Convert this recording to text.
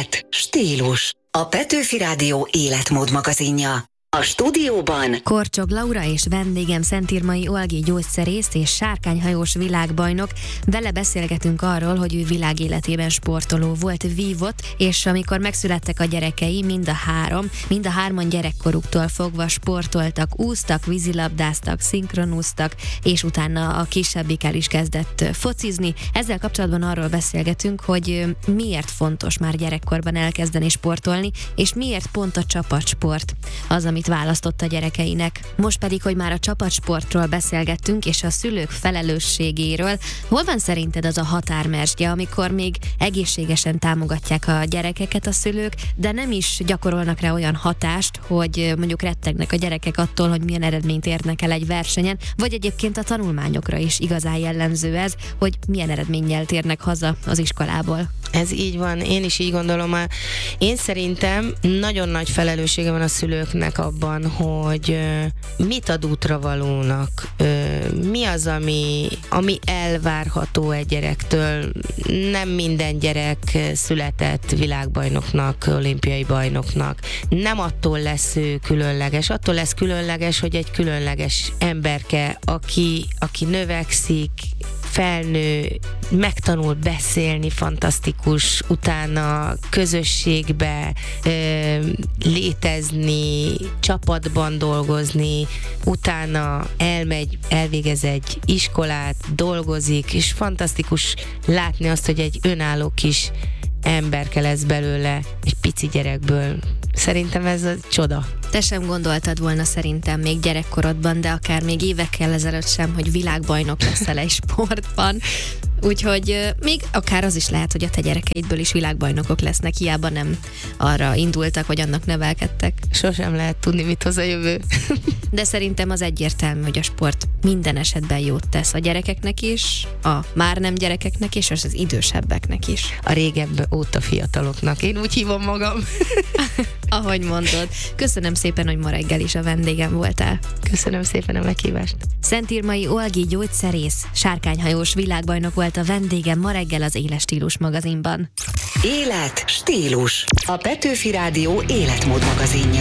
Élet, stílus. A Petőfi Rádió életmód magazinja. A stúdióban Korcsog Laura és vendégem Szentírmai Olgi gyógyszerész és sárkányhajós világbajnok. Vele beszélgetünk arról, hogy ő világéletében sportoló volt, vívott, és amikor megszülettek a gyerekei, mind a hárman gyerekkoruktól fogva sportoltak, úsztak, vízilabdáztak, szinkronúztak, és utána a kisebbik el is kezdett focizni. Ezzel kapcsolatban arról beszélgetünk, hogy miért fontos már gyerekkorban elkezdeni sportolni, és miért pont a csapatsport az, amit választott a gyerekeinek. Most pedig, hogy már a csapatsportról beszélgettünk, és a szülők felelősségéről, hol van szerinted az a határmesdje, amikor még egészségesen támogatják a gyerekeket a szülők, de nem is gyakorolnak rá olyan hatást, hogy mondjuk rettegnek a gyerekek attól, hogy milyen eredményt érnek el egy versenyen, vagy egyébként a tanulmányokra is igazán jellemző ez, hogy milyen eredménnyel térnek haza az iskolából. Ez így van, én is így gondolom. Én szerintem nagyon nagy felelőssége van a szülőknek abban, hogy mit ad útravalónak, mi az, ami elvárható egy gyerektől. Nem minden gyerek született világbajnoknak, olimpiai bajnoknak. Nem attól lesz ő különleges, attól lesz különleges, hogy egy különleges emberke, aki növekszik, felnő, megtanul beszélni, fantasztikus, utána közösségbe létezni, csapatban dolgozni, utána elvégez egy iskolát, dolgozik, és fantasztikus látni azt, hogy egy önálló kis emberke lesz belőle, egy pici gyerekből. Szerintem ez a csoda. Te sem gondoltad volna szerintem még gyerekkorodban, de akár még évekkel ezelőtt sem, hogy világbajnok leszel egy sportban. Úgyhogy még akár az is lehet, hogy a te gyerekeidből is világbajnokok lesznek, hiába nem arra indultak, vagy annak nevelkedtek. Sosem lehet tudni, mit hoz a jövő. De szerintem az egyértelmű, hogy a sport minden esetben jót tesz a gyerekeknek is, a már nem gyerekeknek is, és az idősebbeknek is. A régebb óta fiataloknak. Én úgy hívom magam. Ahogy mondod. Köszönöm szépen, hogy ma reggel is a vendégem voltál. Köszönöm szépen a meghívást. Szentírmai Olgi gyógyszerész, sárkányhajós világbajnok volt a vendégem ma reggel az Éles Stílus magazinban. Élet, stílus. A Petőfi Rádió életmód magazinja.